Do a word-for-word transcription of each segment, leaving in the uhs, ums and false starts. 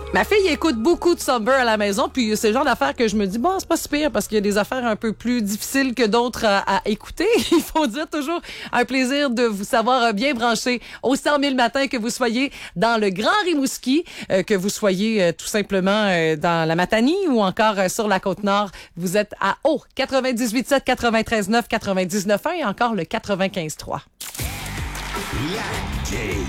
Ma fille écoute beaucoup de Summer à la maison, puis c'est le genre d'affaires que je me dis, bon, c'est pas si pire, parce qu'il y a des affaires un peu plus difficiles que d'autres à, à écouter. Il faut dire toujours un plaisir de vous savoir bien branché au cent mille matin, que vous soyez dans le Grand Rimouski, euh, que vous soyez euh, tout simplement euh, dans la Matanie ou encore euh, sur la Côte-Nord. Vous êtes à haut quatre-vingt-dix-huit sept, quatre-vingt-treize neuf, quatre-vingt-dix-neuf un et encore le quatre-vingt-quinze trois. La game.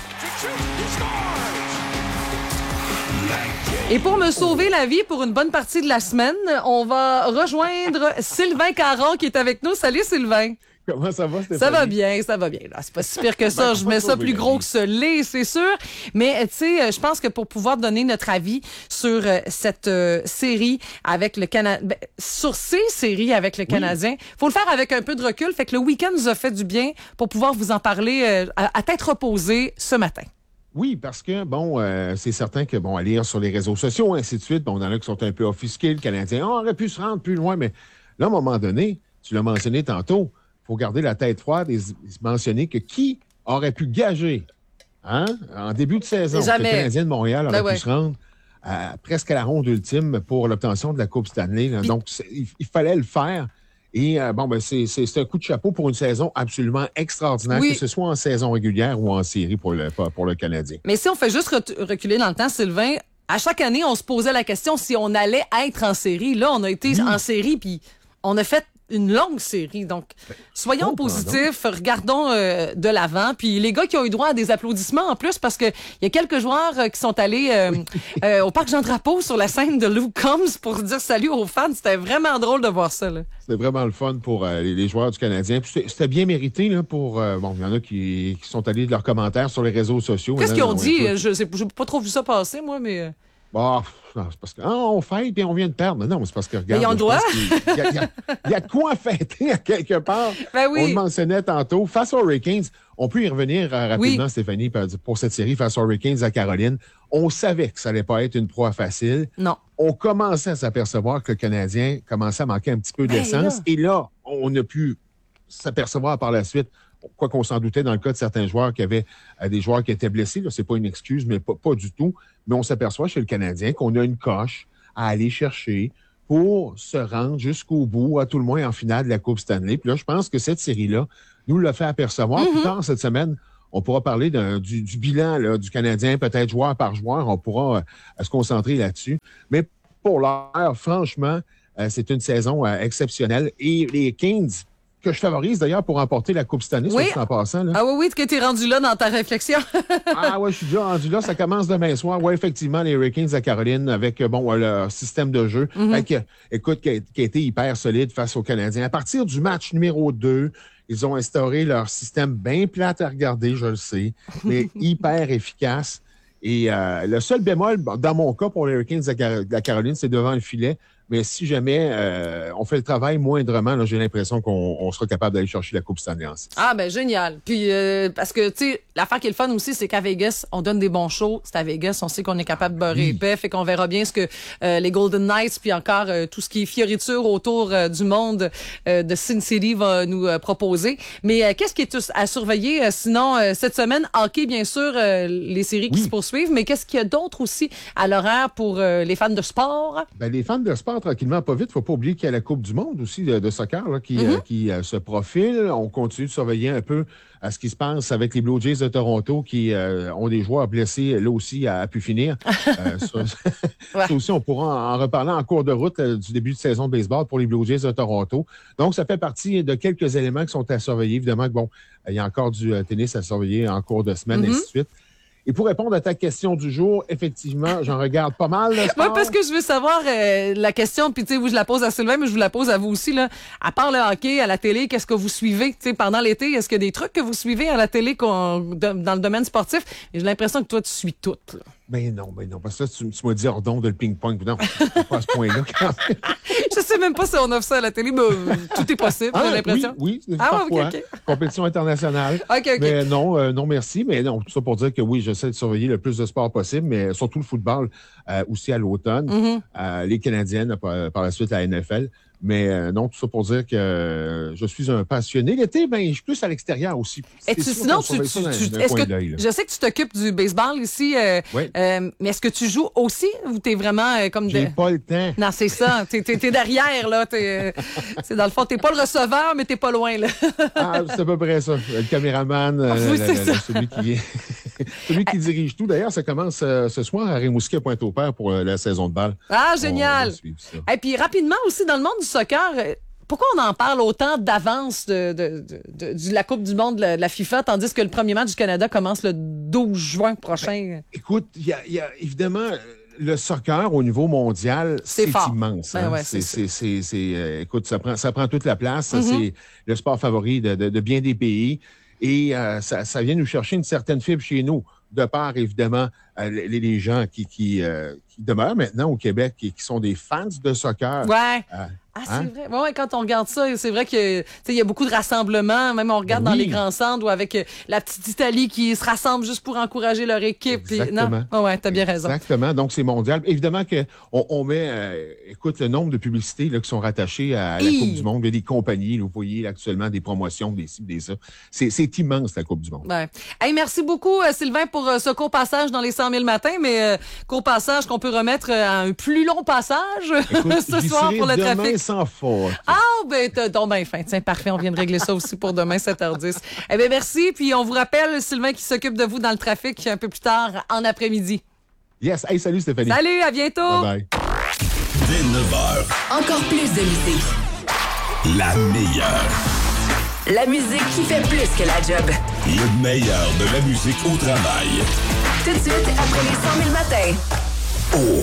Et pour me sauver la vie pour une bonne partie de la semaine, on va rejoindre Sylvain Caron qui est avec nous. Salut Sylvain. Comment ça va, Stéphanie? Ça va bien, ça va bien. Là, c'est pas si pire que ça. Je mets ça plus gros que ce lait, c'est sûr. Mais tu sais, je pense que pour pouvoir donner notre avis sur euh, cette euh, série avec le Canadien, ben, sur ces séries avec le Canadien, oui. Faut le faire avec un peu de recul. Fait que le week-end nous a fait du bien pour pouvoir vous en parler euh, à, à tête reposée ce matin. Oui, parce que, bon, euh, c'est certain que, bon, à lire sur les réseaux sociaux, ainsi de suite, bon, il y en a qui sont un peu offusqués, le Canadien, on aurait pu se rendre plus loin, mais là, à un moment donné, tu l'as mentionné tantôt, il faut garder la tête froide et mentionner que qui aurait pu gager, hein, en début de saison, Jamais. que le Canadien de Montréal aurait ben pu ouais. se rendre à, presque à la ronde ultime pour l'obtention de la Coupe Stanley. Là. Puis... Donc, il, il fallait le faire. Et euh, bon, ben c'est, c'est, c'est un coup de chapeau pour une saison absolument extraordinaire, oui. que ce soit en saison régulière ou en série pour le, pour le Canadien. Mais si on fait juste reculer dans le temps, Sylvain, à chaque année, on se posait la question si on allait être en série. Là, on a été oui. en série, puis on a fait une longue série. Donc, soyons oh, positifs, pardon. regardons euh, de l'avant. Puis les gars qui ont eu droit à des applaudissements en plus, parce que il y a quelques joueurs euh, qui sont allés euh, euh, au Parc Jean-Drapeau sur la scène de Luke Combs pour dire salut aux fans. C'était vraiment drôle de voir ça. Là. C'était vraiment le fun pour euh, les, les joueurs du Canadien. Puis c'était, c'était bien mérité là, pour... Euh, bon, il y en a qui, qui sont allés de leurs commentaires sur les réseaux sociaux. Qu'est-ce qu'ils ont dit? Écoute, je sais, j'ai pas trop vu ça passer, moi, mais... Bon, c'est parce qu'on fête et on vient de perdre. Non, c'est parce que, regarde... Mais on doit. Il y, y, y a de quoi fêter à quelque part. Ben oui. On le mentionnait tantôt. Face aux Hurricanes, on peut y revenir euh, rapidement, oui. Stéphanie, pour cette série face aux Hurricanes à Caroline. On savait que ça allait pas être une proie facile. Non. On commençait à s'apercevoir que le Canadien commençait à manquer un petit peu d'essence. Ben, et là, on a pu s'apercevoir par la suite, quoi qu'on s'en doutait dans le cas de certains joueurs qui avaient euh, des joueurs qui étaient blessés, là, c'est pas une excuse, mais pas, pas du tout. Mais on s'aperçoit chez le Canadien qu'on a une coche à aller chercher pour se rendre jusqu'au bout, à tout le moins en finale de la Coupe Stanley. Puis là, je pense que cette série-là nous l'a fait apercevoir. Mm-hmm. Plus tard cette semaine, on pourra parler d'un, du, du bilan là, du Canadien, peut-être joueur par joueur. On pourra euh, se concentrer là-dessus. Mais pour l'heure, franchement, euh, c'est une saison euh, exceptionnelle. Et les Kings, que je favorise d'ailleurs pour remporter la Coupe Stanley, oui. en passant. Là. Ah oui, oui, que tu es rendu là dans ta réflexion. Ah oui, je suis déjà rendu là. Ça commence demain soir. Oui, effectivement, les Hurricanes à Caroline avec bon leur système de jeu. Mm-hmm. Avec, écoute, qui a, qui a été hyper solide face aux Canadiens. À partir du match numéro deux, ils ont instauré leur système bien plate à regarder, je le sais, mais hyper efficace. Et euh, le seul bémol, dans mon cas, pour les Hurricanes de la Caroline, c'est devant le filet. Mais si jamais euh, on fait le travail moindrement, là, j'ai l'impression qu'on on sera capable d'aller chercher la Coupe Stanley en six. Ah, ben génial. Puis, euh, parce que, tu sais, l'affaire qui est le fun aussi, c'est qu'à Vegas, on donne des bons shows. C'est à Vegas, on sait qu'on est capable de beurrer épais. Fait qu'on verra bien ce que euh, les Golden Knights, puis encore euh, tout ce qui est fioriture autour euh, du monde euh, de Sin City va nous euh, proposer. Mais euh, qu'est-ce qui est à surveiller euh, sinon euh, cette semaine? Hockey, bien sûr, euh, les séries qui oui. se poursuivent. Mais qu'est-ce qu'il y a d'autre aussi à l'horaire pour euh, les fans de sport? Ben, les fans de sport, tranquillement, pas vite. Faut pas oublier qu'il y a la Coupe du monde aussi de, de soccer là, qui, mm-hmm. euh, qui euh, se profile. On continue de surveiller un peu à ce qui se passe avec les Blue Jays de Toronto qui euh, ont des joueurs blessés là aussi à, à pu finir. euh, ça, ouais. ça aussi, on pourra en, en reparler en cours de route euh, du début de saison de baseball pour les Blue Jays de Toronto. Donc, ça fait partie de quelques éléments qui sont à surveiller. Évidemment que bon, il y a encore du euh, tennis à surveiller en cours de semaine, mm-hmm. ainsi de suite. Et pour répondre à ta question du jour, effectivement, j'en regarde pas mal. Moi, parce que je veux savoir euh, la question, puis tu sais, je la pose à Sylvain, mais je vous la pose à vous aussi. Là. À part le hockey, à la télé, qu'est-ce que vous suivez? T'sais, pendant l'été, est-ce qu'il y a des trucs que vous suivez à la télé qu'on, dans le domaine sportif? Et j'ai l'impression que toi, tu suis tout. Là. Ben non, ben non, parce que là, tu, tu m'as dit hors d'onde de le ping-pong. Non, pas à ce point-là. Quand même. Je sais même pas si on offre ça à la télé, mais euh, tout est possible, ah, j'ai l'impression. Oui, oui, ah, parfois. Okay, okay. Compétition internationale. OK, OK. Mais non, euh, non, merci. Mais non, tout ça pour dire que oui, j'essaie de surveiller le plus de sport possible, mais surtout le football euh, aussi à l'automne. Mm-hmm. Euh, les Canadiennes, par, par la suite, la N F L. Mais euh, non, tout ça pour dire que euh, je suis un passionné. L'été, ben, je suis plus à l'extérieur aussi. Et tu, sinon, tu, tu, tu, est-ce que, je sais que tu t'occupes du baseball ici, euh, oui. euh, mais est-ce que tu joues aussi ou t'es vraiment euh, comme... J'ai de... pas le temps. Non, c'est ça. T'es, t'es, t'es derrière, là. T'es, c'est dans le fond, t'es pas le receveur, mais t'es pas loin, là. Ah, c'est à peu près ça. Le caméraman, ah, oui, la, c'est la, ça. La, celui qui est... celui qui dirige tout. D'ailleurs, ça commence euh, ce soir à Rimouski à Pointe-au-Père pour euh, la saison de balle. Ah, génial! Et puis, rapidement aussi, dans le monde du soccer... Pourquoi on en parle autant d'avance de, de, de, de, de la Coupe du monde de la, de la FIFA, tandis que le premier match du Canada commence le douze juin prochain? Ben, écoute, il y, y a évidemment le soccer au niveau mondial, c'est, c'est immense. Ben hein? ouais, c'est, c'est, c'est, c'est, c'est, euh, écoute, ça prend, ça prend toute la place. Mm-hmm. C'est le sport favori de, de, de bien des pays. Et euh, ça, ça vient nous chercher une certaine fibre chez nous, de part, évidemment, euh, les, les gens qui, qui, euh, qui demeurent maintenant au Québec et qui sont des fans de soccer. Ouais. Euh, Ah, c'est hein? vrai. Ouais, quand on regarde ça, c'est vrai que il y a beaucoup de rassemblements. Même on regarde oui. dans les grands centres ou avec euh, la petite Italie qui se rassemble juste pour encourager leur équipe. Exactement. Puis, non? Oh, ouais, t'as bien raison. Exactement. Donc, c'est mondial. Évidemment qu'on on met, euh, écoute, le nombre de publicités là, qui sont rattachées à la I... Coupe du monde. Il y a des compagnies, là, vous voyez là, actuellement des promotions, des cibles, des ça. C'est, c'est immense, la Coupe du monde. Ouais. Hey, merci beaucoup, euh, Sylvain, pour euh, ce court passage dans les cent mille matins, mais euh, court passage qu'on peut remettre à un plus long passage écoute, ce soir pour le trafic. Sans faute. Ah, ben, t'as donc ben fin. Tiens, parfait, on vient de régler ça aussi pour demain, sept heures dix. Eh bien, merci. Puis, on vous rappelle, Sylvain qui s'occupe de vous dans le trafic un peu plus tard en après-midi. Yes. Hey, salut, Stéphanie. Salut, à bientôt. Bye bye. Dès neuf heures. Encore plus de musique. La meilleure. La musique qui fait plus que la job. Le meilleur de la musique au travail. Tout de suite, après les cent mille matins. Oh.